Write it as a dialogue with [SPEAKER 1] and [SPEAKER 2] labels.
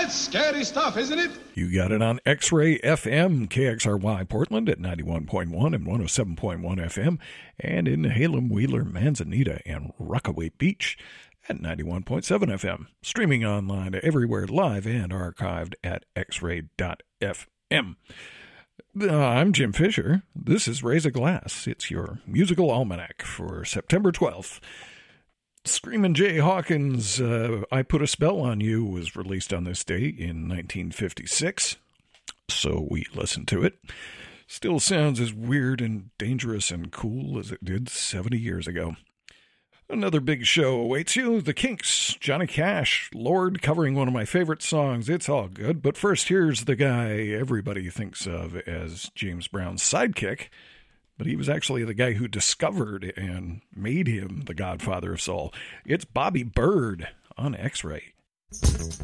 [SPEAKER 1] That's scary stuff, isn't it?
[SPEAKER 2] You got it on X-Ray FM, KXRY Portland at 91.1 and 107.1 FM, and in Halem, Wheeler, Manzanita, and Rockaway Beach at 91.7 FM. Streaming online everywhere, live and archived at xray.fm. I'm Jim Fisher. This is Raise a Glass. It's your musical almanac for September 12th. Screamin' Jay Hawkins' I Put a Spell on You was released on this day in 1956, so we listened to it. Still sounds as weird and dangerous and cool as it did 70 years ago. Another big show awaits you. The Kinks, Johnny Cash, Lord covering one of my favorite songs, It's All Good. But first, here's the guy everybody thinks of as James Brown's sidekick. But he was actually the guy who discovered and made him the godfather of soul. It's Bobby Byrd on X-Ray.